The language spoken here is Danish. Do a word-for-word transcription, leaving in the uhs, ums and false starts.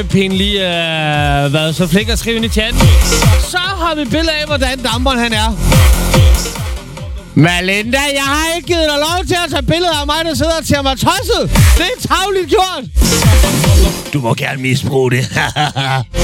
Pinlig øh, været så flink at skrive ind i chatten. Så har vi billeder af, hvordan damperen han er. Melinda, jeg har ikke givet dig lov til at tage billeder af mig, der sidder og tager mig tosset. Det er tavligt gjort. Du må gerne misbruge det.